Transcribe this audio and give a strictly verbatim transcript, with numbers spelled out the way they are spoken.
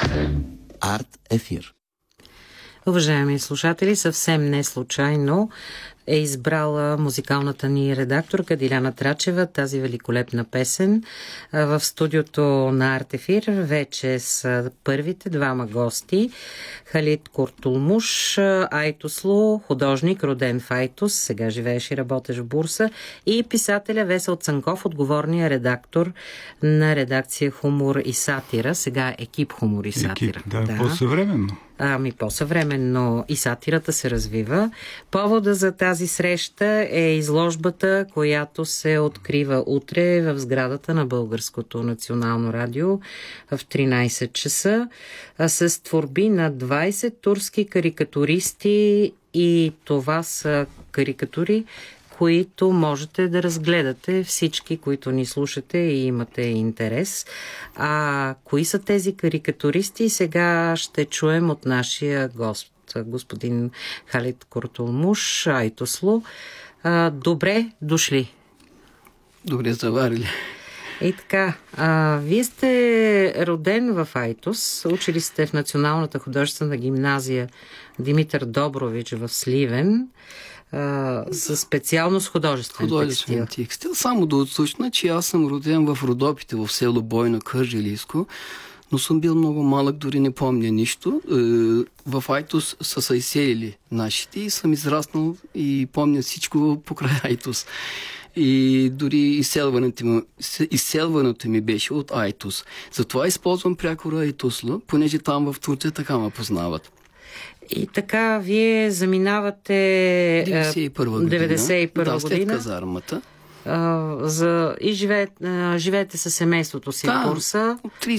Арт ефир. Уважаеми слушатели, съвсем не случайно е избрала музикалната ни редакторка Диляна Трачева тази великолепна песен. В студиото на Арт ефир вече са първите двама гости. Халид Куртулмуш, Айтослу, художник, роден в Айтос, сега живееш и работеш в Бурса, и писателя Весел Цанков, отговорния редактор на редакция Хумор и сатира, сега екип Хумор и сатира. Екип, да, да. По-съвременно. Ами по-съвременно и сатирата се развива. Повода за тази среща е изложбата, която се открива утре в сградата на Българското национално радио в тринайсет часа с творби на двайсет турски карикатуристи, и това са карикатури, които можете да разгледате всички, които ни слушате и имате интерес. А кои са тези карикатуристи, сега ще чуем от нашия гост, господин Халид Куртулмуш, Айтослу. А, добре дошли. Добре заварили. И така, а, вие сте роден в Айтос, учили сте в Националната художествена гимназия Димитър Добрович в Сливен, Uh, със специалност художествен, художествен текстил. текстил. Само да отсочна, че аз съм роден в Родопите, в село Бойно, Кърджалийско, но съм бил много малък, дори не помня нищо. В Айтос са се изселили нашите и съм израснал и помня всичко покрай Айтос. И дори изселването ми, изселването ми беше от Айтос. Затова използвам прякора Айтослу, понеже там в Турция така ме познават. И така, вие заминавате деветдесет и първа година, деветдесет и първа да, след година, казармата. А, за, и живеете, а, живеете със семейството си да, в Бурса.